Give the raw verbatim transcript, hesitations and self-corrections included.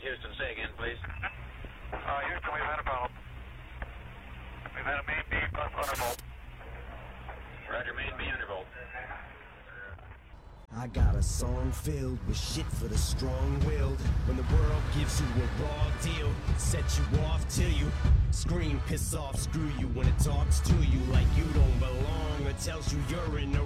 Houston, say again, please. Uh, Houston, we've had a problem. We've had a main B plus undervolt. Roger, main B undervolt. I got a song filled with shit for the strong-willed. When the world gives you a raw deal, set you off till you scream, piss off, screw you. When it talks to you like you don't belong, or tells you you're in the